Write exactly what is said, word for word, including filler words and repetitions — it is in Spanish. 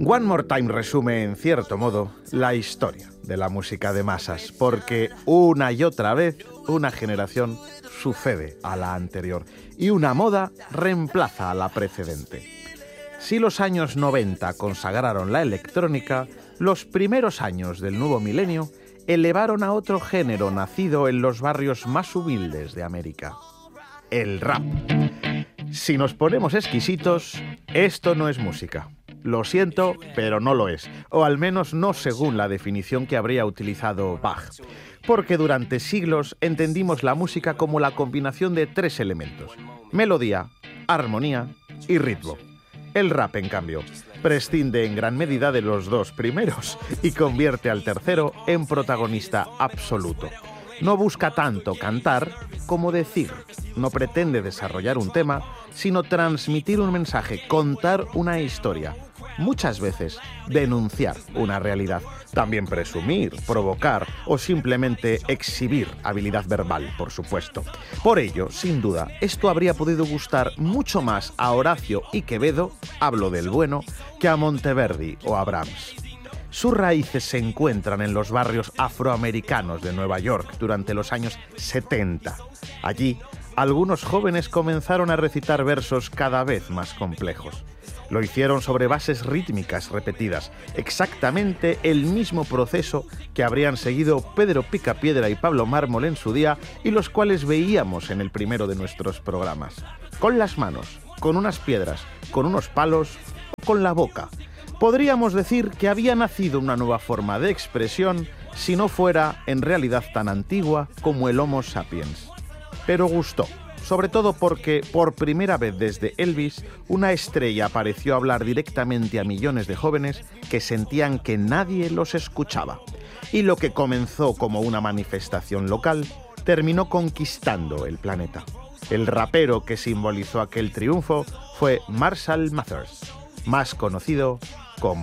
One More Time resume, en cierto modo, la historia de la música de masas, porque una y otra vez una generación sucede a la anterior y una moda reemplaza a la precedente. Si los años noventa consagraron la electrónica, los primeros años del nuevo milenio elevaron a otro género nacido en los barrios más humildes de América: el rap. Si nos ponemos exquisitos, esto no es música. Lo siento, pero no lo es, o al menos no según la definición que habría utilizado Bach, porque durante siglos entendimos la música como la combinación de tres elementos: melodía, armonía y ritmo. El rap, en cambio, prescinde en gran medida de los dos primeros y convierte al tercero en protagonista absoluto. No busca tanto cantar como decir. No pretende desarrollar un tema, sino transmitir un mensaje, contar una historia. Muchas veces denunciar una realidad, también presumir, provocar o simplemente exhibir habilidad verbal, por supuesto. Por ello, sin duda, esto habría podido gustar mucho más a Horacio y Quevedo, hablo del bueno, que a Monteverdi o a Brahms. Sus raíces se encuentran en los barrios afroamericanos de Nueva York durante los años setenta. Allí, algunos jóvenes comenzaron a recitar versos cada vez más complejos. Lo hicieron sobre bases rítmicas repetidas, exactamente el mismo proceso que habrían seguido Pedro Picapiedra y Pablo Mármol en su día y los cuales veíamos en el primero de nuestros programas. Con las manos, con unas piedras, con unos palos o con la boca. Podríamos decir que había nacido una nueva forma de expresión si no fuera en realidad tan antigua como el Homo sapiens. Pero gustó. Sobre todo porque, por primera vez desde Elvis, una estrella apareció a hablar directamente a millones de jóvenes que sentían que nadie los escuchaba. Y lo que comenzó como una manifestación local, terminó conquistando el planeta. El rapero que simbolizó aquel triunfo fue Marshall Mathers, más conocido